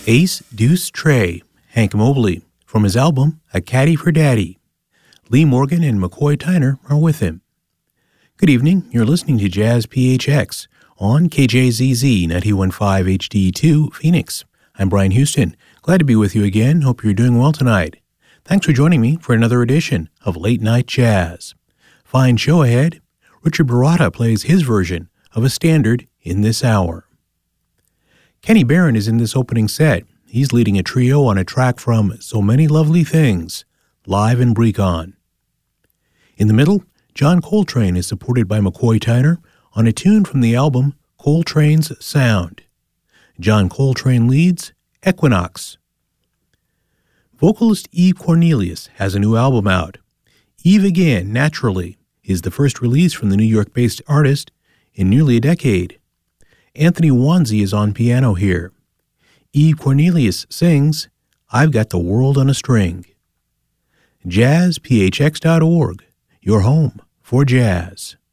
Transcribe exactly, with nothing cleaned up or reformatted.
Ace Deuce Trey, Hank Mobley, from his album A Caddy for Daddy. Lee Morgan and McCoy Tyner are with him. Good evening, you're listening to Jazz P H X on K J Z Z ninety-one point five H D two Phoenix. I'm Brian Houston. Glad to be with you again. Hope you're doing well tonight. Thanks for joining me for another edition of Late Night Jazz. Fine show ahead. Richard Baratta plays his version of a standard in this hour. Kenny Barron is in this opening set. He's leading a trio on a track from So Many Lovely Things, live in Brecon. In the middle, John Coltrane is supported by McCoy Tyner on a tune from the album Coltrane's Sound. John Coltrane leads Equinox. Vocalist Eve Cornelius has a new album out. Eve Again, Naturally, is the first release from the New York-based artist in nearly a decade. Anthony Wanzi is on piano here. Eve Cornelius sings, I've Got the World on a String. jazz p h x dot org, your home for jazz.